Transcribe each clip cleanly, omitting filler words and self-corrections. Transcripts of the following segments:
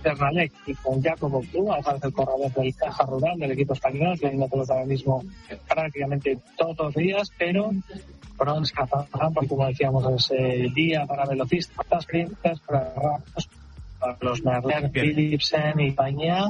Cernalec y con Jacobo Cruz, el corredor del Caja Rural del equipo español, que no pelota ahora mismo prácticamente todos los días, pero Brons Kazan, porque como decíamos, es el día para velocistas, sprintas, para los Merler, Philipsen y Pañá.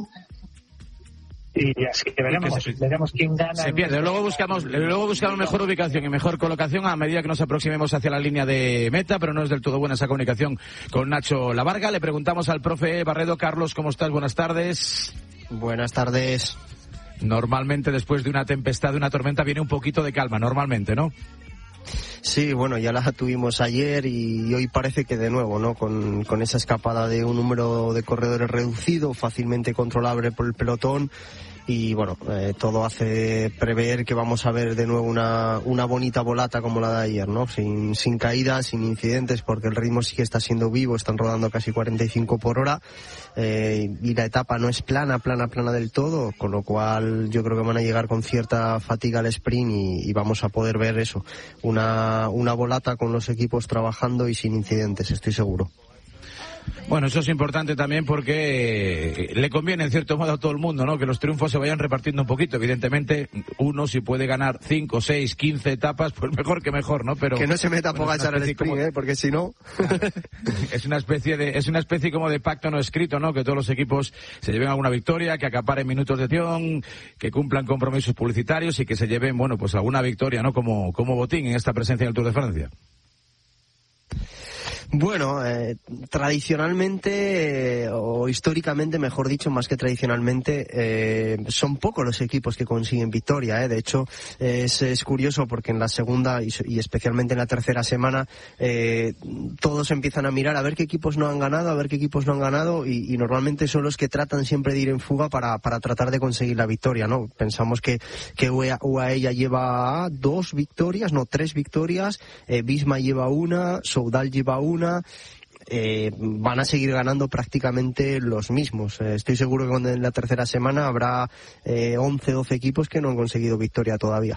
Y así que veremos quién gana. Se pierde. Luego buscamos mejor ubicación y mejor colocación a medida que nos aproximemos hacia la línea de meta, pero no es del todo buena esa comunicación con Nacho Lavarga. Le preguntamos al profe Barredo. Carlos, ¿cómo estás? Buenas tardes. Buenas tardes. Normalmente después de una tempestad, de una tormenta, viene un poquito de calma, normalmente, ¿no? Sí, bueno, ya la tuvimos ayer y hoy parece que de nuevo, ¿no? Con esa escapada de un número de corredores reducido, fácilmente controlable por el pelotón. Y bueno, todo hace prever que vamos a ver de nuevo una bonita volata como la de ayer, ¿no? Sin caídas, sin incidentes, porque el ritmo sí que está siendo vivo, están rodando casi 45 por hora, y la etapa no es plana del todo, con lo cual yo creo que van a llegar con cierta fatiga al sprint y vamos a poder ver eso, una volata con los equipos trabajando y sin incidentes, estoy seguro. Bueno, eso es importante también porque le conviene en cierto modo a todo el mundo, ¿no? Que los triunfos se vayan repartiendo un poquito. Evidentemente, uno si puede ganar 5, 6, 15 etapas, pues mejor que mejor, ¿no? Pero que no se meta a echar el sprint, porque si no... es una especie como de pacto no escrito, ¿no? Que todos los equipos se lleven alguna victoria, que acaparen minutos de acción, que cumplan compromisos publicitarios y que se lleven, bueno, pues alguna victoria, ¿no? Como botín en esta presencia en el Tour de Francia. Bueno, tradicionalmente, o históricamente, mejor dicho, más que tradicionalmente, son pocos los equipos que consiguen victoria, De hecho, es curioso porque en la segunda y especialmente en la tercera semana, todos empiezan a mirar a ver qué equipos no han ganado, y normalmente son los que tratan siempre de ir en fuga para tratar de conseguir la victoria, ¿no? Pensamos que UAE ya lleva 3 victorias, Visma lleva una, Soudal lleva una. Van a seguir ganando prácticamente los mismos. Estoy seguro que en la tercera semana habrá 11-12 equipos que no han conseguido victoria todavía.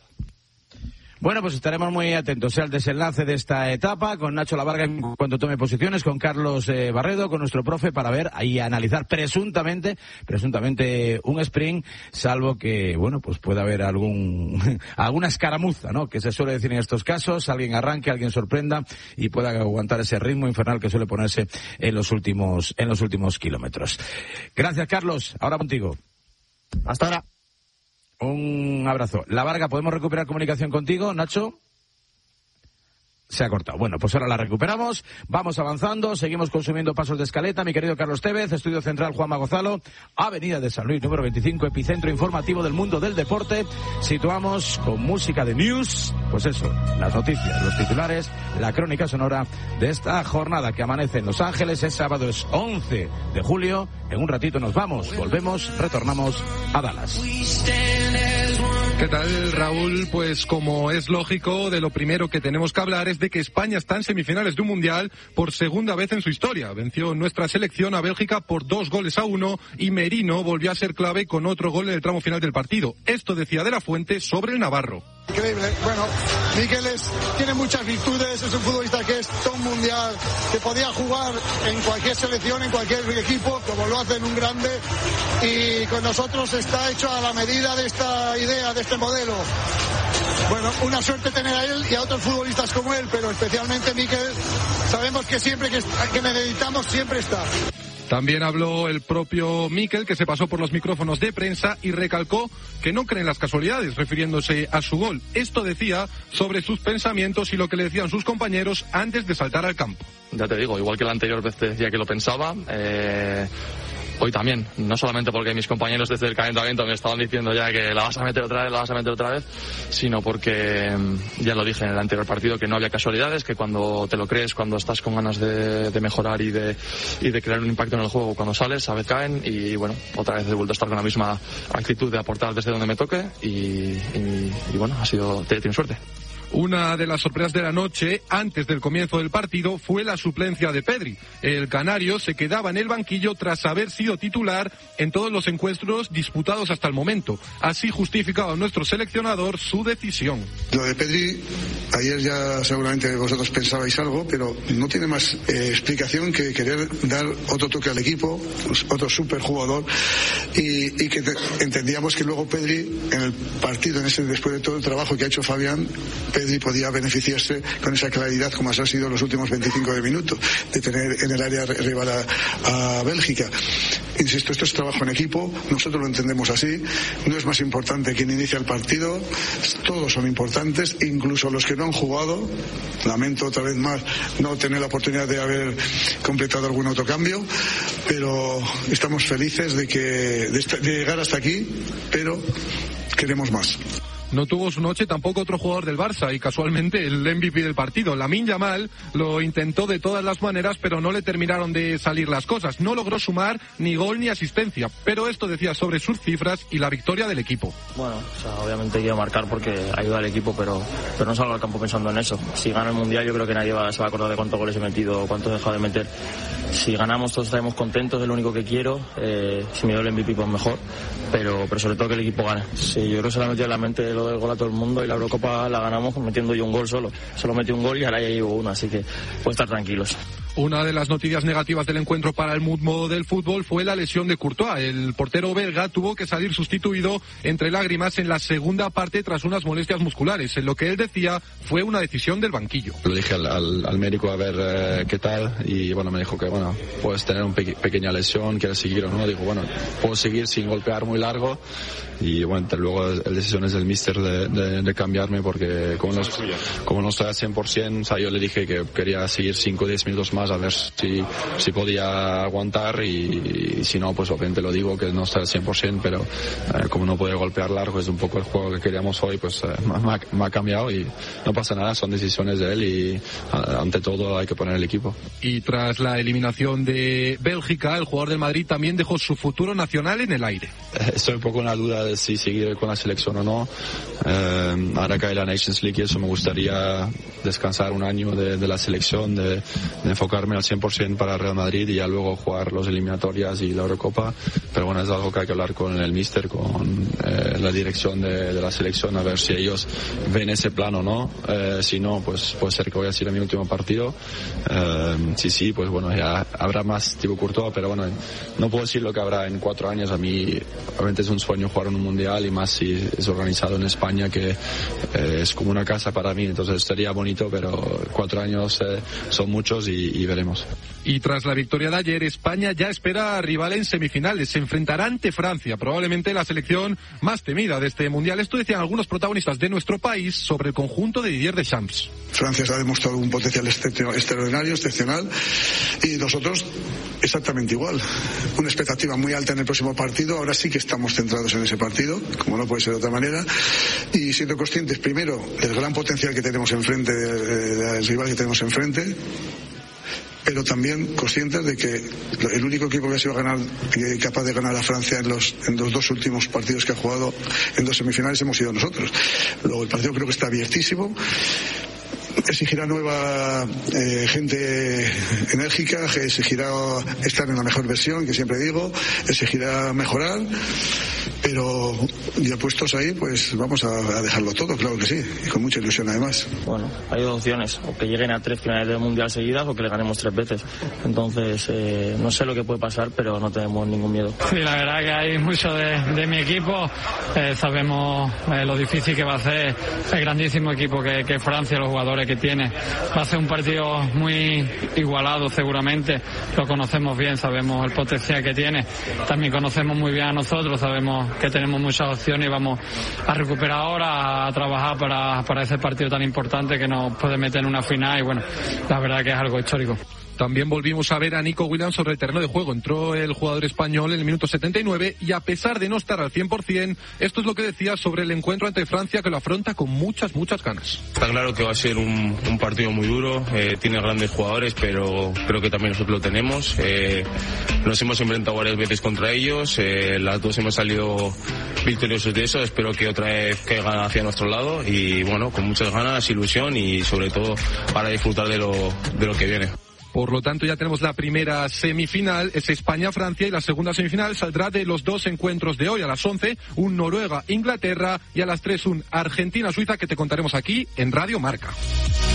Bueno, pues estaremos muy atentos al desenlace de esta etapa, con Nacho Lavarga en cuanto tome posiciones, con Carlos Barredo, con nuestro profe, para ver y analizar presuntamente un sprint, salvo que, bueno, pues pueda haber alguna escaramuza, ¿no? Que se suele decir en estos casos, alguien arranque, alguien sorprenda y pueda aguantar ese ritmo infernal que suele ponerse en los últimos kilómetros. Gracias, Carlos. Ahora contigo. Hasta ahora. Un abrazo. Lavarga, ¿podemos recuperar comunicación contigo, Nacho? Se ha cortado. Bueno, pues ahora la recuperamos. Vamos avanzando, seguimos consumiendo pasos de escaleta. Mi querido Carlos Tevez, Estudio Central Juanma Gonzalo, Avenida de San Luis, número 25, epicentro informativo del mundo del deporte. Situamos con música de news, pues eso, las noticias, los titulares, la crónica sonora de esta jornada que amanece en Los Ángeles. Es sábado, es 11 de julio. En un ratito nos vamos, volvemos, retornamos a Dallas. ¿Qué tal, Raúl? Pues como es lógico, de lo primero que tenemos que hablar es de que España está en semifinales de un Mundial por segunda vez en su historia. Venció nuestra selección a Bélgica por 2-1 y Merino volvió a ser clave con otro gol en el tramo final del partido. Esto decía De la Fuente sobre el navarro. Increíble. Bueno, Mikel tiene muchas virtudes, es un futbolista que es todo un mundial, que podía jugar en cualquier selección, en cualquier equipo, como lo hace en un grande, y con nosotros está hecho a la medida de esta idea, de este modelo. Bueno, una suerte tener a él y a otros futbolistas como él, pero especialmente Mikel, sabemos que siempre que necesitamos siempre está. También habló el propio Mikel, que se pasó por los micrófonos de prensa y recalcó que no cree en las casualidades, refiriéndose a su gol. Esto decía sobre sus pensamientos y lo que le decían sus compañeros antes de saltar al campo. Ya te digo, igual que la anterior vez te decía que lo pensaba, hoy también, no solamente porque mis compañeros desde el calentamiento me estaban diciendo ya que la vas a meter otra vez, sino porque ya lo dije en el anterior partido, que no había casualidades, que cuando te lo crees, cuando estás con ganas de mejorar y de crear un impacto en el juego, cuando sales, a veces caen, y bueno, otra vez he vuelto a estar con la misma actitud de aportar desde donde me toque y bueno, tienes suerte. Una de las sorpresas de la noche, antes del comienzo del partido, fue la suplencia de Pedri. El canario se quedaba en el banquillo tras haber sido titular en todos los encuentros disputados hasta el momento. Así justificaba nuestro seleccionador su decisión. Lo de Pedri, ayer ya seguramente vosotros pensabais algo, pero no tiene más explicación que querer dar otro toque al equipo, otro superjugador, y que entendíamos que luego Pedri, en el partido, después de todo el trabajo que ha hecho Fabián, Pedri podía beneficiarse con esa claridad como ha sido los últimos 25 minutos, de tener en el área rival a Bélgica. Insisto, esto es trabajo en equipo, nosotros lo entendemos así, no es más importante quien inicia el partido, todos son importantes, incluso los que no han jugado. Lamento otra vez más no tener la oportunidad de haber completado algún autocambio, pero estamos felices de llegar hasta aquí, pero queremos más. No tuvo su noche tampoco otro jugador del Barça y casualmente el MVP del partido. Lamine Yamal lo intentó de todas las maneras, pero no le terminaron de salir las cosas. No logró sumar ni gol ni asistencia, pero esto decía sobre sus cifras y la victoria del equipo. Bueno, obviamente quiero marcar porque ayuda al equipo, pero no salgo al campo pensando en eso. Si gana el Mundial yo creo que nadie se va a acordar de cuántos goles he metido o cuántos he dejado de meter. Si ganamos todos estaremos contentos, es lo único que quiero. Si me doy el MVP pues mejor, pero sobre todo que el equipo gane. Sí, yo creo que se la ha metido en la mente lo del gol a todo el mundo y la Eurocopa la ganamos metiendo yo un gol solo. Solo metí un gol y ahora ya llevo uno, así que pueden estar tranquilos. Una de las noticias negativas del encuentro para el mundo del fútbol fue la lesión de Courtois. El portero belga tuvo que salir sustituido entre lágrimas en la segunda parte tras unas molestias musculares. En lo que él decía fue una decisión del banquillo. Lo dije al médico a ver qué tal y bueno, me dijo que bueno, puedes tener una pequeña lesión, quieres seguir o no. Digo, bueno, puedo seguir sin golpear muy largo y bueno, luego la decisión es del míster de cambiarme porque como no estoy al 100%, o sea, yo le dije que quería seguir 5 o 10 minutos más a ver si podía aguantar y si no, pues obviamente lo digo que no está al 100%, pero como no puede golpear largo, es un poco el juego que queríamos hoy, pues me ha cambiado y no pasa nada, son decisiones de él y ante todo hay que poner el equipo. Y tras la eliminación de Bélgica, el jugador del Madrid también dejó su futuro nacional en el aire. Estoy un poco en la duda de si seguir con la selección o no. Ahora que hay la Nations League y eso, me gustaría descansar un año de la selección, de enfocarme al 100% para Real Madrid y ya luego jugar los eliminatorias y la Eurocopa, pero bueno, es algo que hay que hablar con el míster, con la dirección de la selección, a ver si ellos ven ese plan o no. Si no, pues puede ser que voy a ir a mi último partido. Sí, pues bueno, ya habrá más tipo Courtois, pero bueno, no puedo decir lo que habrá en 4 años. A mí obviamente es un sueño jugar en un mundial y más si es organizado en España, que es como una casa para mí, entonces estaría bonito, pero 4 años son muchos y veremos. Y tras la victoria de ayer, España ya espera a rival en semifinales. Se enfrentará ante Francia, probablemente la selección más temida de este mundial. Esto decían algunos protagonistas de nuestro país sobre el conjunto de Didier Deschamps. Francia ha demostrado un potencial extraordinario, excepcional, y nosotros exactamente igual. Una expectativa muy alta en el próximo partido. Ahora sí que estamos centrados en ese partido, como no puede ser de otra manera, y siendo conscientes primero del gran potencial que tenemos enfrente, del rival que tenemos enfrente, pero también conscientes de que el único equipo que ha sido capaz de ganar a Francia en los 2 últimos partidos que ha jugado en 2 semifinales hemos sido nosotros. Luego el partido creo que está abiertísimo. Exigirá nueva gente enérgica, exigirá estar en la mejor versión, que siempre digo, exigirá mejorar, pero ya puestos ahí, pues vamos a dejarlo todo, claro que sí, y con mucha ilusión además. Bueno, hay 2 opciones, o que lleguen a 3 finales del Mundial seguidas o que le ganemos 3 veces. Entonces, no sé lo que puede pasar, pero no tenemos ningún miedo. Sí, la verdad que hay mucho de mi equipo, sabemos lo difícil que va a ser el grandísimo equipo que Francia, los jugadores que tiene. Va a ser un partido muy igualado seguramente, lo conocemos bien, sabemos el potencial que tiene, también conocemos muy bien a nosotros, sabemos que tenemos muchas opciones y vamos a recuperar ahora, a trabajar para ese partido tan importante que nos puede meter en una final y bueno, la verdad que es algo histórico. También volvimos a ver a Nico Williams sobre el terreno de juego. Entró el jugador español en el minuto 79 y a pesar de no estar al 100%, esto es lo que decía sobre el encuentro ante Francia, que lo afronta con muchas ganas. Está claro que va a ser un partido muy duro, tiene grandes jugadores, pero creo que también nosotros lo tenemos. Nos hemos enfrentado varias veces contra ellos, las dos hemos salido victoriosos de eso. Espero que otra vez caigan hacia nuestro lado y bueno, con muchas ganas, ilusión y sobre todo para disfrutar de lo que viene. Por lo tanto, ya tenemos la primera semifinal, es España-Francia, y la segunda semifinal saldrá de los dos encuentros de hoy. A las 11, un Noruega-Inglaterra, y a las 3, un Argentina-Suiza, que te contaremos aquí en Radio Marca.